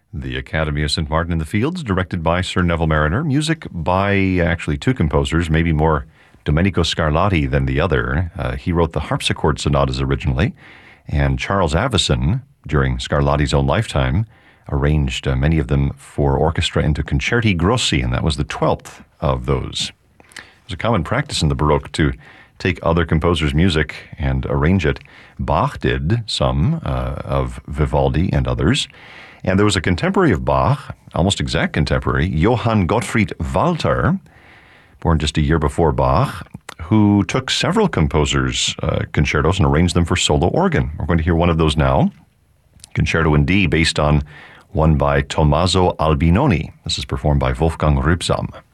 The Academy of St. Martin in the Fields, directed by Sir Neville Marriner. Music by actually two composers, maybe more Domenico Scarlatti than the other. He wrote the harpsichord sonatas originally, and Charles Avison, during Scarlatti's own lifetime, arranged many of them for orchestra into concerti grossi, and that was the 12th of those. It was a common practice in the Baroque to take other composers' music and arrange it. Bach did some of Vivaldi and others. And there was a contemporary of Bach, almost exact contemporary, Johann Gottfried Walther, born just a year before Bach, who took several composers' concertos and arranged them for solo organ. We're going to hear one of those now, Concerto in D, based on one by Tommaso Albinoni. This is performed by Wolfgang Rübsam.